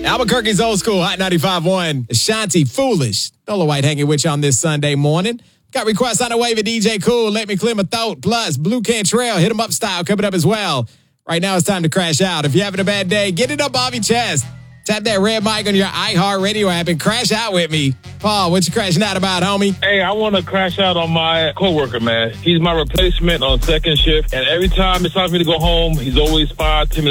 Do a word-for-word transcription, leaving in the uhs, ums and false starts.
Albuquerque's Old School, Hot ninety-five point one. Ashanti, Foolish. Nola White hanging with you on this Sunday morning. Got requests on the way for D J Cool, Let Me Clear My Throat, plus Blue Cantrell, Hit 'em Up Style coming up as well. Right now it's time to crash out. If you're having a bad day, get it up off your chest. Tap that red mic on your iHeartRadio app and crash out with me. Paul, what you crashing out about, homie? Hey, I want to crash out on my coworker, man. He's my replacement on second shift, and every time it's time for me to go home, he's always five, ten minutes